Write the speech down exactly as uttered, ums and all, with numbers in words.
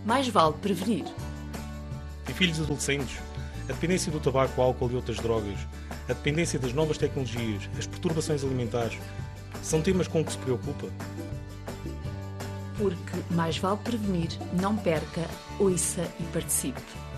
mais vale prevenir. Em filhos adolescentes, a dependência do tabaco, álcool e outras drogas, a dependência das novas tecnologias, as perturbações alimentares, são temas com que se preocupa? Porque mais vale prevenir, não perca, ouça e participe.